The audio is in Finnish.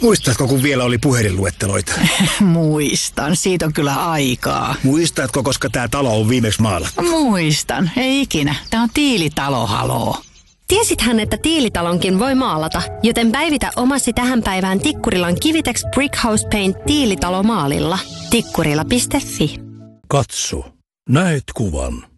Muistatko, kun vielä oli puhelinluetteloita? Muistan, siitä on kyllä aikaa. Muistatko, koska tämä talo on viimeksi maalattu? Muistan, ei ikinä. Tämä on Tiilitalo, haloo. Tiesithän, että Tiilitalonkin voi maalata, joten päivitä omasi tähän päivään Tikkurilan Kivitex Brickhouse Paint Tiilitalo maalilla. Tikkurila.fi. Katso, näet kuvan.